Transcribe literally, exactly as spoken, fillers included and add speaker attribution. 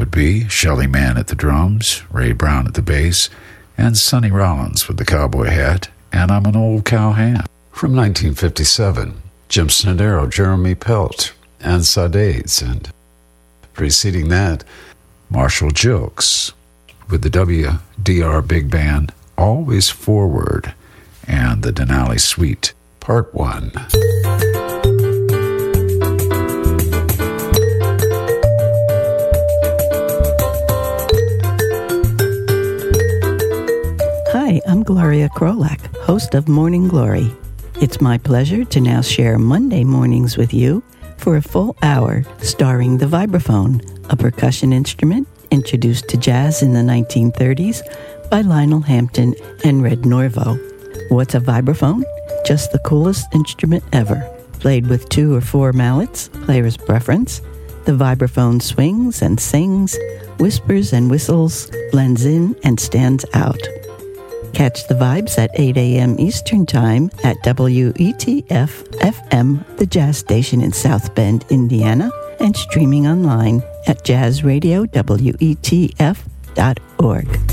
Speaker 1: would be Shelly Manne at the drums, Ray Brown at the bass, and Sonny Rollins with the cowboy hat, and I'm an Old Cow Ham. From nineteen fifty-seven, Jim Snodero, Jeremy Pelt, and Sades, and preceding that, Marshall Jokes with the W D R Big Band, Always Forward, and the Denali Suite, Part one.
Speaker 2: Hi, I'm Gloria Krolak, host of Morning Glory. It's my pleasure to now share Monday mornings with you for a full hour starring the vibraphone, a percussion instrument introduced to jazz in the nineteen thirties by Lionel Hampton and Red Norvo. What's a vibraphone? Just the coolest instrument ever. Played with two or four mallets, player's preference. The vibraphone swings and sings, whispers and whistles, blends in and stands out. Catch the vibes at eight a.m. Eastern Time at W E T F F M, the jazz station in South Bend, Indiana, and streaming online at jazz radio W E T F dot org.